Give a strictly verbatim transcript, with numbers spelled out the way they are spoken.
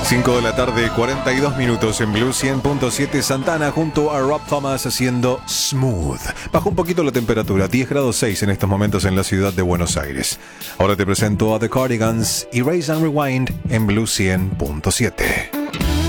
cinco de la tarde, cuarenta y dos minutos en Blue cien punto siete. Santana junto a Rob Thomas haciendo Smooth. Bajó un poquito la temperatura, diez grados seis en estos momentos en la ciudad de Buenos Aires. Ahora te presento a The Cardigans y Raise and Rewind en Blue cien punto siete.